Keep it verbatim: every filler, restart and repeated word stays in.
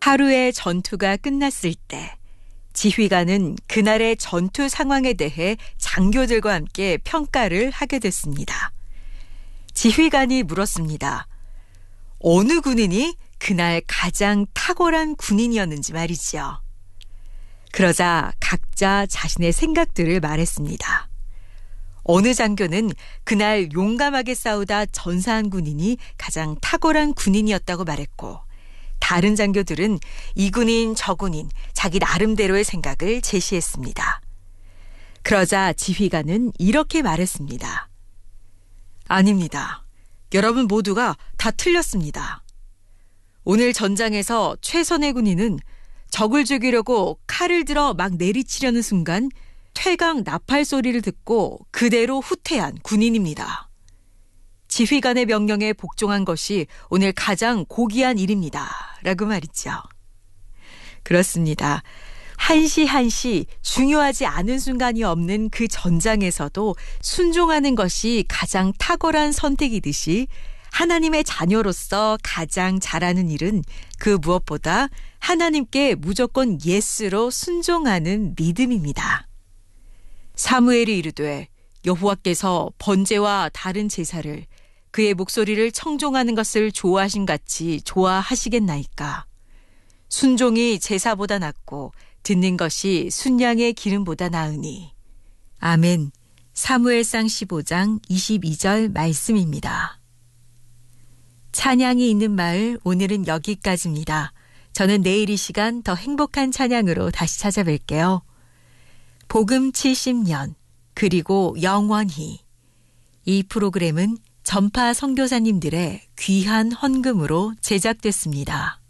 하루의 전투가 끝났을 때 지휘관은 그날의 전투 상황에 대해 장교들과 함께 평가를 하게 됐습니다. 지휘관이 물었습니다. 어느 군인이 그날 가장 탁월한 군인이었는지 말이지요. 그러자 각자 자신의 생각들을 말했습니다. 어느 장교는 그날 용감하게 싸우다 전사한 군인이 가장 탁월한 군인이었다고 말했고, 다른 장교들은 이 군인 저 군인 자기 나름대로의 생각을 제시했습니다. 그러자 지휘관은 이렇게 말했습니다. 아닙니다. 여러분 모두가 다 틀렸습니다. 오늘 전장에서 최선의 군인은 적을 죽이려고 칼을 들어 막 내리치려는 순간 퇴강 나팔 소리를 듣고 그대로 후퇴한 군인입니다. 지휘관의 명령에 복종한 것이 오늘 가장 고귀한 일입니다. 라고 말이죠. 그렇습니다. 한시 한시 중요하지 않은 순간이 없는 그 전장에서도 순종하는 것이 가장 탁월한 선택이듯이 하나님의 자녀로서 가장 잘하는 일은 그 무엇보다 하나님께 무조건 예스로 순종하는 믿음입니다. 사무엘이 이르되 여호와께서 번제와 다른 제사를 그의 목소리를 청종하는 것을 좋아하신 같이 좋아하시겠나이까. 순종이 제사보다 낫고 듣는 것이 순양의 기름보다 나으니. 아멘. 사무엘상 십오 장 이십이 절 말씀입니다. 찬양이 있는 마을, 오늘은 여기까지입니다. 저는 내일 이 시간 더 행복한 찬양으로 다시 찾아뵐게요. 복음 칠십 년, 그리고 영원히. 이 프로그램은 전파 선교사님들의 귀한 헌금으로 제작됐습니다.